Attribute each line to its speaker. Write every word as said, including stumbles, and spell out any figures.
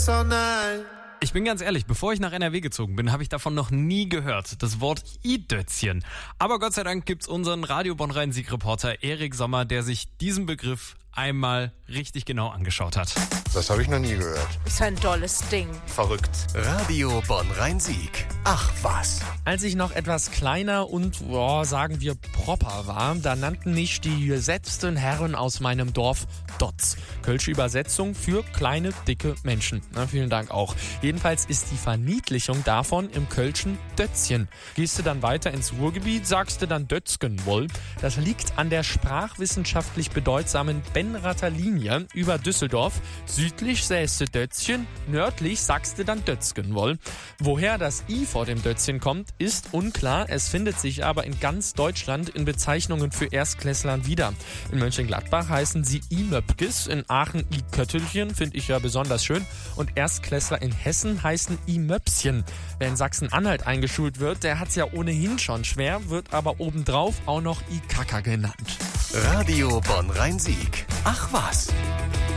Speaker 1: Ich bin ganz ehrlich, bevor ich nach N R W gezogen bin, habe ich davon noch nie gehört, das Wort I-Dötzchen. Aber Gott sei Dank gibt's unseren Radio Bonn-Rhein-Sieg-Reporter Erik Sommer, der sich diesen Begriff einmal richtig genau angeschaut hat.
Speaker 2: Das habe ich noch nie gehört.
Speaker 3: Ist ein tolles Ding.
Speaker 2: Verrückt.
Speaker 4: Radio Bonn-Rhein-Sieg. Ach was.
Speaker 5: Als ich noch etwas kleiner und, oh, sagen wir, proper war, da nannten mich die gesetzten Herren aus meinem Dorf Dotz. Kölsche Übersetzung für kleine, dicke Menschen. Na, vielen Dank auch. Jedenfalls ist die Verniedlichung davon im Kölschen Dötzchen. Gehst du dann weiter ins Ruhrgebiet, sagst du dann Dötzgen wohl. Das liegt an der sprachwissenschaftlich bedeutsamen Benrather Linie über Düsseldorf. Südlich sähst du Dötzchen, nördlich sagst du dann Dötzgen wohl. Woher das I vor dem Dötzchen kommt, ist unklar. Es findet sich aber in ganz Deutschland in Bezeichnungen für Erstklässlern wieder. In Mönchengladbach heißen sie I-Möpkes, in Aachen I-Köttelchen, finde ich ja besonders schön. Und Erstklässler in Hessen heißen I-Möpschen. Wer in Sachsen-Anhalt eingeschult wird, der hat's ja ohnehin schon schwer, wird aber obendrauf auch noch I-Kacker genannt.
Speaker 4: Radio Bonn-Rhein-Sieg. Ach was.